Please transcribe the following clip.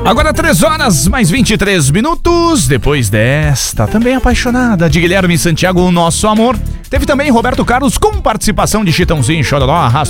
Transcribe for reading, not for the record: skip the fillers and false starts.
Agora 3 horas mais 23 minutos. Depois desta, também apaixonada, de Guilherme Santiago, o Nosso Amor. Teve também Roberto Carlos com participação de Chitãozinho, Chororó, Arrasta